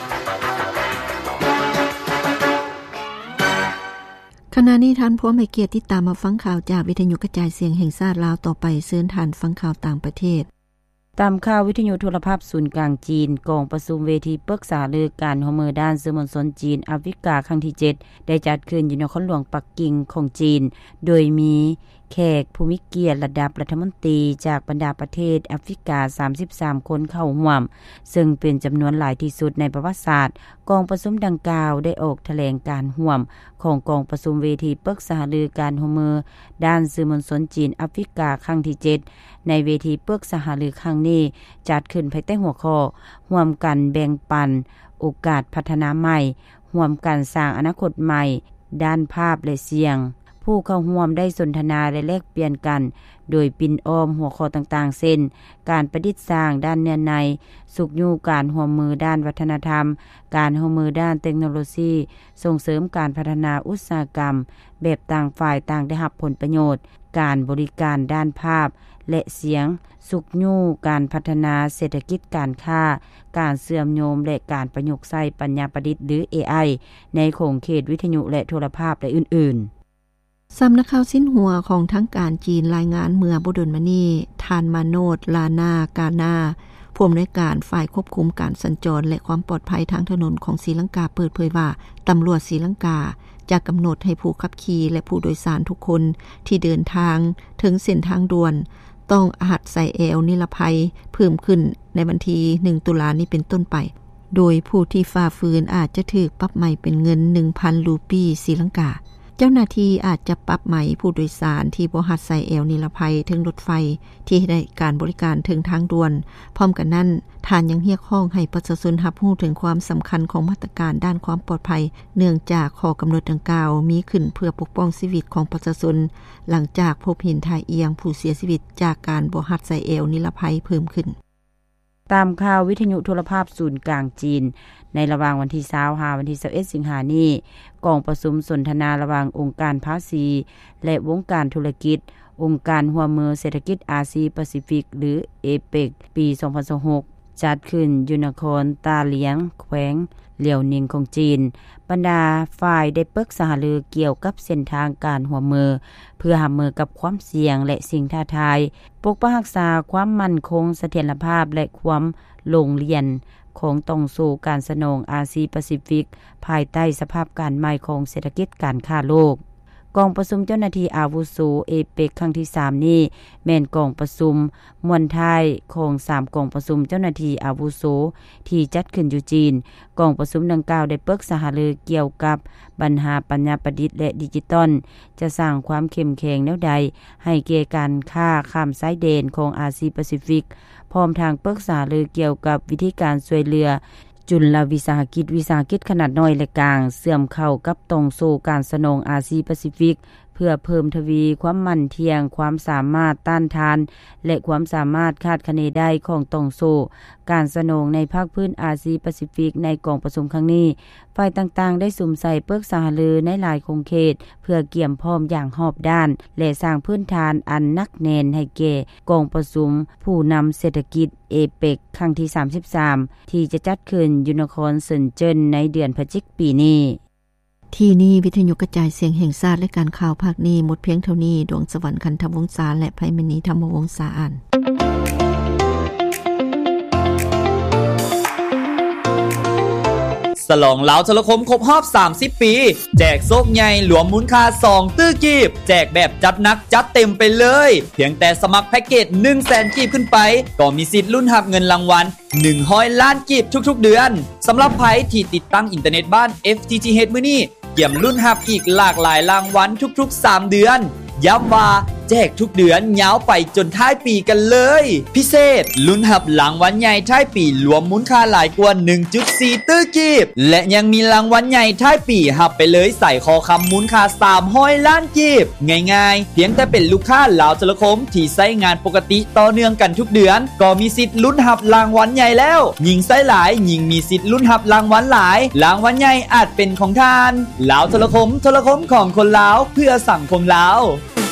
ขณะนี้ท่านผู้มีเกียรติติดตามมาฟังข่าวจากวิทยุกระจายเสียงแห่งชาติลาวต่อไปเชิญท่านฟังข่าวต่างประเทศตามข่าววิทยุโทรภาพศูนย์กลางจีนกองประชุมเวทีปรึกษาเรื่องการร่วมมือด้านสื่อมวลชนจีนแอฟริกาครั้งที่เจ็ดได้จัดขึ้นอยู่นครหลวงปักกิ่งของจีนโดยมีแขกผู้มีเกียรติระดับรัฐมนตรีจากบรรดาประเทศแอฟริกาสามสิบสามคนเข้าร่วมซึ่งเป็นจำนวนหลายที่สุดในประวัติศาสตร์กองประชุมดังกล่าวได้ออกแถลงการร่วมของกองประชุมเวทีปรึกษาเรื่องการร่วมมือด้านสื่อมวลชนจีนแอฟริกาครั้งที่เจ็ดในเวทีปรึกษาหารือครั้งนี้จัดขึ้นภายใต้หัวข้อร่วมกันแบ่งปันโอกาสพัฒนาใหม่ร่วมกันสร้างอนาคตใหม่ด้านภาพและเสียงผู้เข้าร่วมได้สนทนาและแลกเปลี่ยนกันโดยปิ่นอ้อมหัวข้อต่างๆเช่นการประดิษฐ์สร้างด้านเนื้อในสุขอยู่การร่วมมือด้านวัฒนธรรมการร่วมมือด้านเทคโนโลยีส่งเสริมการพัฒนาอุตสาหกรรมแบบต่างฝ่ายต่างได้รับผลประโยชน์การบริการด้านภาพและเสียงสุขอยู่การพัฒนาเศรษฐกิจการค้าการเสื่อมโยมและการประยุกต์ใช้ปัญญาประดิษฐ์หรือ เอ ไอ ในโครงเขตวิทยุและโทรภาพและอื่นๆสำนักข่าวสิ้นหัวของทางการจีนรายงานเมื่อบ่ดนมานี้ทานมาโนดลานากานาผู้อำนวยการฝ่ายควบคุมการสัญจรและความปลอดภัยทางถนนของศรีลังกาเปิดเผยว่าตำรวจศรีลังกาจะกำหนดให้ผู้ขับขี่และผู้โดยสารทุกคนที่เดินทางถึงเส้นทางด่วนต้องหัดใส่แอลนิรภัยเพิ่มขึ้นในวันที่หนึ่งตุลาคมนี้เป็นต้นไปโดยผู้ที่ฝ่าฝืนอาจจะถูกปรับใหม่เป็นเงิน หนึ่งพัน รูปีศรีลังกาเจ้าหน้าที่อาจจะปรับใหม่ผู้โดยสารที่บ่หัดใส่แอลนิรภัยถึงรถไฟที่ได้การบริการถึงทางด่วนพร้อมกันนั้นทานยังเรียกร้องให้ประชาชนรับรู้ถึงความสำคัญของมาตรการด้านความปลอดภัยเนื่องจากข้อกำหนดดังกล่าวมีขึ้นเพื่อปกป้องชีวิตของประชาชนหลังจากพบเห็นท่าเอียงผู้เสียชีวิตจากการบ่หัดใส่แอลนิรภัยเพิ่มขึ้นตามข่าววิทยุโทรภาพศูนย์กลางจีนในระหว่างวันที่ยี่สิบห้าวันที่ยี่สิบเอ็ดสิงหาคมนี้กองประชุมสนทนาระหว่างองค์การภาษีและวงการธุรกิจองค์การร่วมมือเศรษฐกิจอาเซียนแปซิฟิกหรือ เอ เปก ปีสองพันยี่สิบหกจัดขึ้นอยู่นครตาเหลียงแขวงเหลียวนิงของจีนบรรดาฝ่ายได้ปรึกษาหารือเกี่ยวกับเส้นทางการร่วมมือเพื่อรับมือกับความเสี่ยงและสิ่งท้าทายปกป้องรักษาความมั่นคงเสถียรภาพและความลงเรียนของต้องสู่การสนองอาเซียนแปซิฟิกภายใต้สภาพการใหม่ของเศรษฐกิจการค้าโลกกองประชุมเจ้าหน้าที่อาวุโสเอเปกครั้งที่สามนี้แม่นกองประชุมมวลท้ายของสามกองประชุมเจ้าหน้าที่อาวุโสที่จัดขึ้นอยู่จีนกองประชุมดังกล่าวได้ปรึกษาหารือเกี่ยวกับปัญหาปัญญาประดิษฐ์และดิจิตอลจะสร้างความเข้มแข็งแนวใดให้แก่การค้าข้ามชายแดนของอาเซียนแปซิฟิกพร้อมทางปรึกษาหารือเกี่ยวกับวิธีการช่วยเหลือจุลวิสาหกิจวิสาหกิจขนาดน้อยและกลางเสื่อมเข้ากับตรงสู่การสนองอาเซียนแปซิฟิกเพื่อเพิ่มทวีความมั่นเทียงความสามารถต้านทานและความสามารถคาดคะเนได้ของตรงสู่การสนองในภาคพื้นอาเซียนแปซิฟิกในกองประชุมครั้งนี้ฝ่ายต่างๆได้สุมใส่ปรึกษาหารือในหลายคงเขตเพื่อเกี่ยมพร้อมอย่างรอบด้านและสร้างพื้นฐานอันนักแน่นให้แก่กองประชุมผู้นำเศรษฐกิจเอเปกครั้งที่สามสิบสามที่จะจัดขึ้นอยู่นครเซินเจิ้นในเดือนพฤศจิกายนปีนี้ที่นี่วิทยุกระจายเสียงแห่งชาติและการข่าวภาคนี้หมดเพียงเท่านี้ดวงสวรรค์คันธวงศ์สารและไพมณีธรรมวงศ์สาอ่านฉลองลาวโทรคมครบรอบสามสิบปีแจกโซกใหญ่หลวมมูลค่าสองตื้อกีบแจกแบบจัดหนักจัดเต็มไปเลยเพียงแต่สมัครแพ็คเกจ หนึ่งแสน กีบขึ้นไปก็มีสิทธิ์ลุ้นรับเงินรางวัลหนึ่งร้อยล้านกีบทุกๆเดือนสำหรับไผที่ติดตั้งอินเทอร์เน็ตบ้าน เอฟ ที ที เอช มื้อนี้เกี่ยมลุ้นรับอีกหลากหลายรางวัลทุกๆสามเดือนย้ำว่าแจกทุกเดือนยาวไปจนท้ายปีกันเลยพิเศษลุ้นรับรางวัลใหญ่ท้ายปีรวมมูลค่าหลายกว่า หนึ่งจุดสี่ ตื้อกีบและยังมีรางวัลใหญ่ท้ายปีรับไปเลยใส่คอคำมูลค่าสามร้อยล้านกีบง่ายๆเพียงแต่เป็นลูกค้าลาวโทรคมที่ใช้งานปกติต่อเนื่องกันทุกเดือนก็มีสิทธิ์ลุ้นรับรางวัลใหญ่แล้วยิ่งใช้หลายยิ่งมีสิทธิ์ลุ้นรับรางวัลหลายรางวัลใหญ่อาจเป็นของท่านลาวโทรคมโทรคมของคนลาวเพื่อสังคมลาว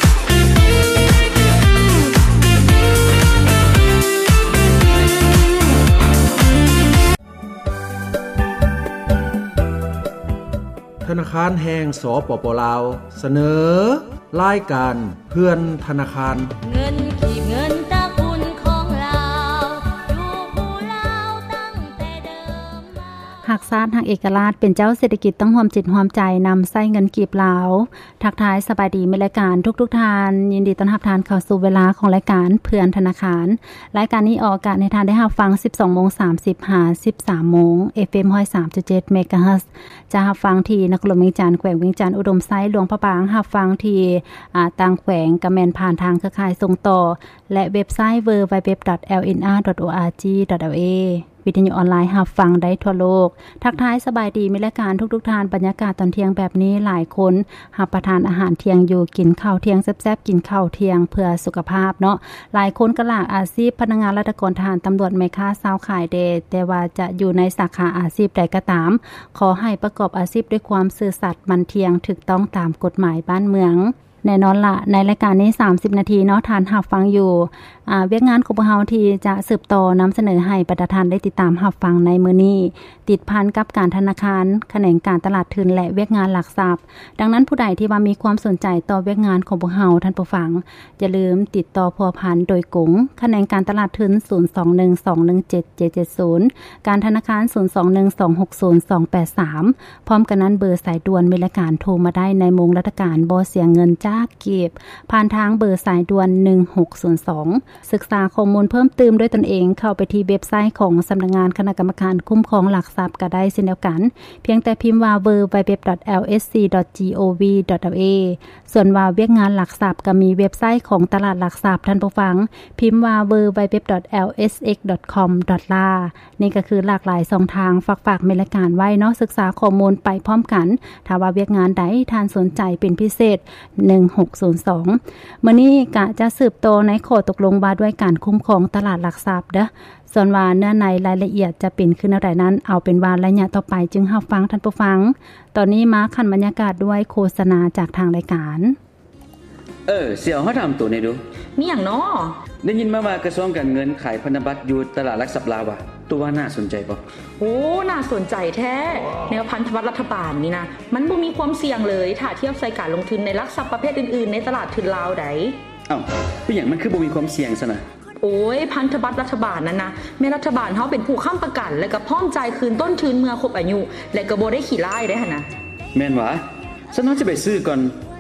ธนาคารแห่งสปป.ลาวเสนอรายการเพื่อนธนาคารเงินขีบเงินตะกุนของลาวอยู่ผู้ลาวตั้งแต่เดิมหักซาดหักเอกราชเป็นเจ้าเศรษฐกิจต้องร่วมจิตร่วมใจนำใช้เงินกีบลาวทักทายสบายดีในรายการทุกๆทานยินดีต้อนรับทานเข้าสู่เวลาของรายการเพื่อนธนาคารรายการนี้ออกอากาศในทานได้รับฟัง สิบสองโมงสามสิบ หา สิบสามโมง เอฟ เอ็ม หนึ่งร้อยสามจุดเจ็ด เมกะเฮิรตซ์จะรับฟังที่นครหลวงเวียงจันทน์แขวงเวียงจันทน์อุดมไซหลวงพระบางรับฟังที่อ่าต่างแขวงกะแม่นผ่านทางเครือข่ายส่งต่อและเว็บไซต์ ดับเบิลยู ดับเบิลยู ดับเบิลยู ดอท แอล เอ็น อาร์ ดอท โอ อาร์ จี ดอท แอล เอ วิทยุออนไลน์รับฟังได้ทั่วโลกทักทายสบายดีมีรายการทุกๆทานบรรยากาศตอนเที่ยงแบบนี้หลายคนรับประทานอาหารเที่ยงอยู่กินข้าวเที่ยงแซ่บๆกินข้าวเที่ยงเพื่อสุขภาพเนาะหลายคนก็หลากอาชีพพนักงานราชการทหารตำรวจแม่ค้าสาวขายเดแต่ว่าจะอยู่ในสาขาอาชีพใดก็ตามขอให้ประกอบอาชีพด้วยความซื่อสัตย์มั่นเที่ยงถูกต้องตามกฎหมายบ้านเมืองแน่นอนละในรายการนี้สามสิบนาทีเนาะทานรับฟังอยู่อ่าเวียกงานของพวกเฮาที่จะสืบต่อนำเสนอให้ประชาชนได้ติดตามรับฟังในมื้อนี้ติดพันกับการธนาคารแขนงการตลาดทุนและเวียกงานหลักทรัพย์ดังนั้นผู้ใดที่ว่ามีความสนใจต่อเวียกงานของพวกเฮาท่านผู้ฟังอย่าลืมติดต่อพัวพันโดยกงแขนงการตลาดทุนศูนย์ สอง หนึ่ง สอง หนึ่ง เจ็ด เจ็ด เจ็ด ศูนย์การธนาคารศูนย์ สอง หนึ่ง สอง หก ศูนย์ สอง แปด สามพร้อมกันนั้นเบอร์สายด่วนมีรายการโทรมาได้ในโมงราชการบ่เสียเงินจากเก็บผ่านทางเบอร์สายด่วนหนึ่งหกศูนย์สองศึกษาข้อมูลเพิ่มเติมด้วยตนเองเข้าไปที่เว็บไซต์ของสำนักงานคณะกรรมการคุ้มครองหลักทรัพย์ก็ได้เช่นเดียวกันเพียงแต่พิมพ์ว่า ดับเบิลยู ดับเบิลยู ดับเบิลยู ดอท แอล เอส ซี ดอท จี โอ วี ดอท แอล เอ ส่วนว่าเวียกงานหลักทรัพย์ก็มีเว็บไซต์ของตลาดหลักทรัพย์ท่านผู้ฟังพิมพ์ว่า ดับเบิลยู ดับเบิลยู ดับเบิลยู ดอท แอล เอส เอ็กซ์ ดอท คอม ดอท เอล เอ นี่ก็คือหลากหลายช่องทางฝากฝากในรายการไว้เนาะศึกษาข้อมูลไปพร้อมกันถ้าว่าเวียกงานใดท่านสนใจเป็นพิเศษหนึ่งหกศูนย์สองมื้อนี้กะจะสืบโตในข้อตกลงว่าด้วยการคุ้มครองตลาดหลักทรัพย์เด้อส่วนว่าเนื้อในรายละเอียดจะเป็นขึ้นอะไรนั้นเอาเป็นว่าระยะต่อไปจึงรับฟังท่านผู้ฟังตอนนี้มาขั้นบรรยากาศด้วยโฆษณาจากทางรายการเออเสี่ยวเฮาถามตัวนี้ดูมีหยังน้อได้ยินมาว่ากระทรวงการเงินขายพันธบัตรอยู่ตลาดหลักทรัพย์ลาวอะตัวว่าน่าสนใจบ่โอ้น่าสนใจแท้แนวพันธบัตรรัฐบาลนี่นะมันบ่มีความเสี่ยงเลยถ้าเทียบใส่การลงทุนในหลักทรัพย์ประเภทอื่นๆในตลาดทุนลาวใดอ้าวเป็นหยังมันคือบ่มีความเสี่ยงซะนะโอ้ยพันธบัตรรัฐบาลนั่นนะแม่รัฐบาลเฮาเป็นผู้ค้ำประกันและก็พร้อมจ่ายคืนต้นทุนเมื่อครบอายุและก็บ่ได้ขี้ร้ายได้หั่นนะแม่นหวะฉันว่าจะไปซื้อก่อน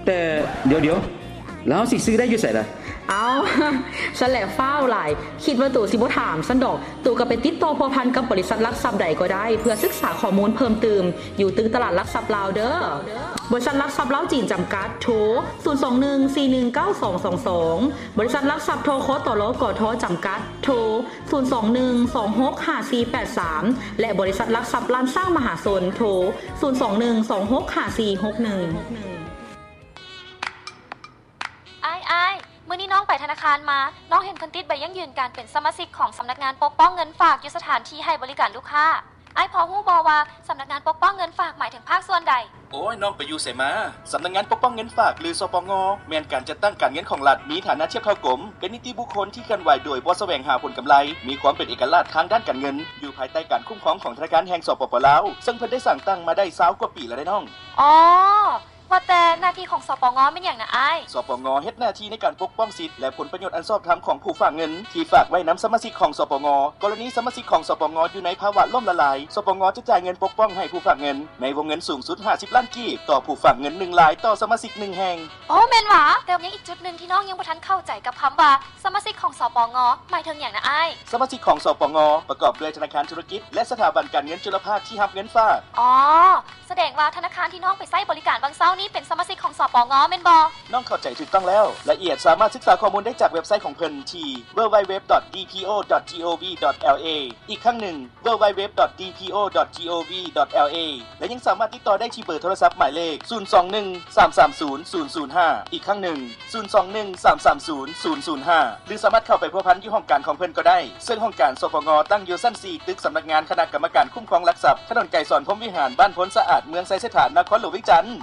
แต่เดี๋ยวๆแล้วสิซื้อได้อยู่ไสล่ะเอาฉันแหละฟ้าวหลายคิดว่าตู่สิบ่ถามฉันดอกตู่ก็ไปติดต่อพัวพันกับบริษัทหลักทรัพย์ใดก็ได้เพื่อศึกษาข้อมูลเพิ่มเติมอยู่ตึกตลาดหลักทรัพย์ลาวเด้อบริษัทหลักทรัพย์ลาวจีนจำกัดโทรศูนย์ สอง หนึ่ง สี่ หนึ่ง เก้า สอง สอง สองบริษัทหลักทรัพย์ทคตลกทจำกัดโทรศูนย์ สอง หนึ่ง สอง หก ห้า สี่ แปด สามและบริษัทหลักทรัพย์ล้านสร้างมหาชนโทรศูนย์ สอง หนึ่ง สอง หก ห้า สี่ หก หนึ่งอ้ายๆมื้อนี้น้องไปธนาคารมาน้องเห็นเพิ่นติดใบยั่งยืนการเป็นสมาชิกของสำนักงานปกป้องเงินฝากอยู่สถานที่ให้บริการลูกค้าอ้ายพอฮู้บ่ว่าสำนักงานปกป้องเงินฝากหมายถึงภาคส่วนใดโอ้ยน้องไปอยู่ไสมาสำนักงานปกป้องเงินฝากหรือสปงแม่นการจัดตั้งการเงินของรัฐมีฐานะเทียบเท่ากรมเป็นนิติบุคคลที่เคลื่อนไหวโดยบ่แสวงหาผลกำไรมีความเป็นเอกลักษณ์ทางด้านการเงินอยู่ภายใต้การคุ้มครองของธนาคารแห่งสปปลาวซึ่งเพิ่นได้สร้างตั้งมาได้ยี่สิบกว่าปีแล้วได้น้องอ๋อว่าแต่หน้าที่ของสปงเป็นอย่างนะอ้ายสปงเฮ็ดหน้าที่ในการปกป้องสิทธิและผลประโยชน์อันชอบธรรมของผู้ฝากเงินที่ฝากไว้นำสมาชิกของสปงกรณีสมาชิกของสปงอยู่ในภาวะล่มละลายสปงจะจ่ายเงินปกป้องให้ผู้ฝากเงินในวงเงินสูงสุดห้าสิบล้านกีบต่อผู้ฝากเงินหนึ่งรายต่อสมาชิกหนึ่งแห่งโอ้แม่นหว่าแต่ยังอีกจุดนึงที่น้องยังบ่ทันเข้าใจกับคำว่าสมาชิกของสปงหมายถึงอย่างนะอ้ายสมาชิกของสปงประกอบด้วยธนาคารธุรกิจและสถาบันการเงินจุลภาคที่รับเงินฝากอ๋อแสดงว่าธนาคารที่น้องไปใช้บริการบางเช้านี้เป็นสมาชิกของสปงแม่นบ่น้องเข้าใจถูกต้องแล้วละเอียดสามารถศึกษาข้อมูลได้จากเว็บไซต์ของเพิ่นที่ ดับเบิลยู ดับเบิลยู ดับเบิลยู ดอท ดี พี โอ ดอท จี โอ วี ดอท แอล เอ อีกครั้งหนึ่ง ดับเบิลยู ดับเบิลยู ดับเบิลยู ดอท ดี พี โอ ดอท จี โอ วี ดอท แอล เอ และยังสามารถติดต่อได้ที่เบอร์โทรศัพท์หมายเลขศูนย์ สอง หนึ่ง สาม สาม ศูนย์ ศูนย์ ศูนย์ ห้าอีกครั้งหนึ่งศูนย์ สอง หนึ่ง สาม สาม ศูนย์ ศูนย์ ศูนย์ ห้าหรือสามารถเข้าไปพัวพันอยู่ห้องการของเพิ่นก็ได้ซึ่งห้องการสปงตั้งอยู่ชั้นสี่ตึกสำนักงานคณะกรรมการคุ้มครองหลักทรัพย์ถนนไกรสอนพรหมวิหารบ้านพ้นสะอาดเมืองไซสถานนครหลวงวิจันทร์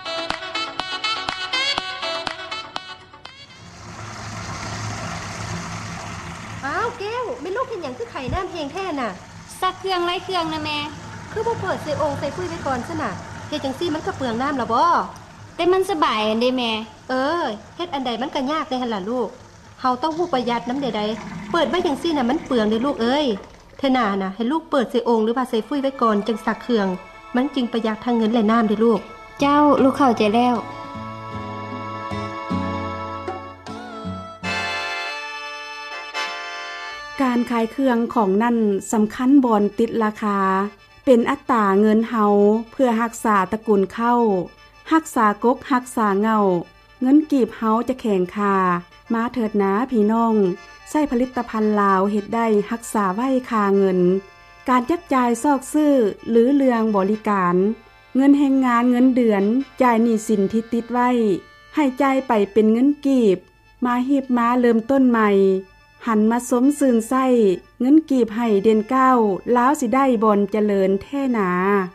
อ้าวแก้วเป็นลูกเห็นหยังคือไข่น้ำเพลงแท้น่ะซักเครื่องไล่เครื่องนะแม่คือบ่เปิดใส่องค์ใส่คุยไว้ก่อนซะน่ะเฮ็ดจังซี่มันก็เปลืองน้ำล่ะบ่แต่มันสบายอันเด้แม่เออเฮ็ดอันใดมันก็ยากได้หั่นล่ะลูกเฮาต้องฮู้ประหยัดน้ำใดๆเปิดไว้จังซี่น่ะมันเปลืองเด้ลูกเอ้ยเทน่าน่ะให้ลูกเปิดใส่องค์หรือว่าใส่ฟุ้ยไว้ก่อนจังซักเครื่องมันจึงประหยัดทั้งเงินและน้ำเด้ลูกเจ้าลูกเข้าใจแล้วการขายเครื่องของนั่นสำคัญบอนติดราคาเป็นอัตราเงินเฮาเพื่อรักษาตระกูลเข้ารักษากกรักษาเงาเงินกีบเฮาจะแข็งค่ามาเถิดนะพี่น้องใช้ผลิตภัณฑ์ลาวเฮ็ดได้รักษาไว้ค่าเงินการจับจ่ายซอกซื้อหรือเรื่องบริการเงินแห่งงานเงินเดือนจ่ายหนี้สินที่ติดไว้ให้จ่ายไปเป็นเงินกีบมาฮีบมาเริ่มต้นใหม่หันมาสมซื่นไส้เงินกีบให้เดือนเก้าแล้วสิได้บอนเจริญแท่นา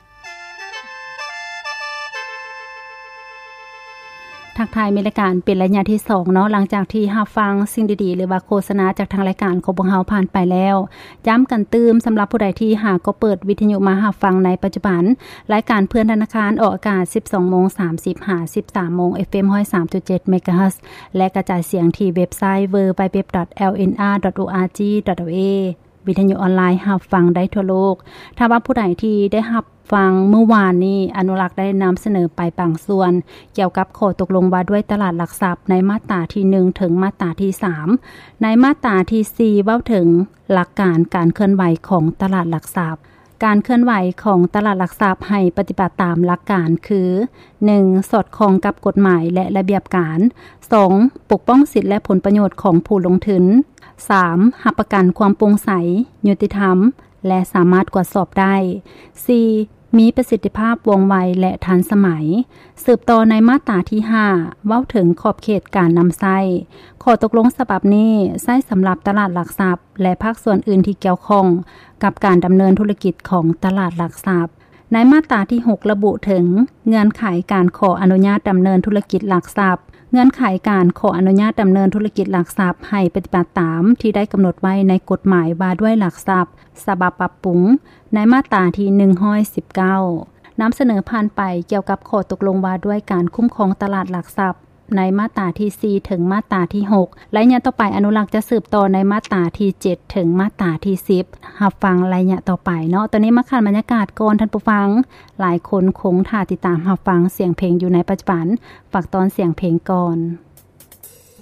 ทักทายมีรายการเป็นระยะที่สองเนาะหลังจากที่รับฟังสิ่งดีๆหรือว่าโฆษณาจากทางรายการของพวกเราผ่านไปแล้วย้ำกันตืมสำหรับผู้ใดที่หากก็เปิดวิทยุมารับฟังในปัจจุบันรายการเพื่อนธนาคารออกอากาศ สิบสองโมงสามสิบ หา สิบสามโมง เอฟ เอ็ม หนึ่งร้อยสามจุดเจ็ด เมกะเฮิรตซ์และกระจายเสียงที่เว็บไซต์ ดับเบิลยู ดับเบิลยู ดับเบิลยู ดอท แอล เอ็น อาร์ ดอท โอ อาร์ จี ดอท เอล เอ วิทยุออนไลน์รับฟังได้ทั่วโลกถ้าว่าผู้ใดที่ได้รับฟังเมื่อวานนี้อนุรักษ์ได้นำเสนอไปบางส่วนเกี่ยวกับข้อตกลงว่าด้วยตลาดหลักทรัพย์ในมาตราที่หนึ่งถึงมาตราที่สามในมาตราที่สี่เว้าถึงหลักการการเคลื่อนไหวของตลาดหลักทรัพย์การเคลื่อนไหวของตลาดหลักทรัพย์ให้ปฏิบัติตามหลักการคือ หนึ่ง สอดคล้องกับกฎหมายและระเบียบการ สอง ปกป้องสิทธิและผลประโยชน์ของผู้ลงทุน สาม รับประกันความโปร่งใสยุติธรรมและสามารถตรวจสอบได้ สี่ มีประสิทธิภาพว่องไวและทันสมัยสืบต่อในมาตราที่ห้าเว้าถึงขอบเขตการนำใช้ข้อตกลงฉบับนี้ใช้สำหรับตลาดหลักทรัพย์และภาคส่วนอื่นที่เกี่ยวข้องกับการดำเนินธุรกิจของตลาดหลักทรัพย์ในมาตราที่หกระบุถึงเงื่อนไขการขออนุญาตดำเนินธุรกิจหลักทรัพย์เงื่อนไขการขออนุญาตดำเนินธุรกิจหลักทรัพย์ให้ปฏิบัติตามที่ได้กำหนดไว้ในกฎหมายว่าด้วยหลักทรัพย์ฉบับปรับปรุงในมาตราที่หนึ่งร้อยสิบเก้านำเสนอผ่านไปเกี่ยวกับข้อตกลงว่าด้วยการคุ้มครองตลาดหลักทรัพย์ในมาตราที่สี่ถึงมาตราที่หกและเนี่ยต่อไปอนุรักษ์จะสืบต่อในมาตราที่เจ็ดถึงมาตราที่สิบรับฟังรายละต่อไปเนาะตอนนี้มาคันบรรยากาศก่อนท่านผู้ฟังหลายคนคงท่าติดตามรับฟังเสียงเพลงอยู่ในปัจจุบันฝากตอนเสียงเพลงก่อน